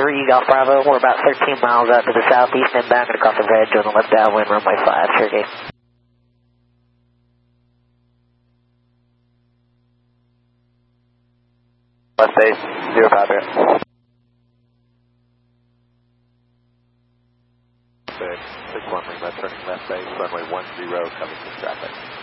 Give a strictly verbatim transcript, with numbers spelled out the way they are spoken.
three Golf Bravo. We're about thirteen miles out to the southeast inbound, going to cross the bridge on the left downwind, runway five, Sergey. Left base, zero five here. six one, left turning left base, runway one zero, coming to traffic.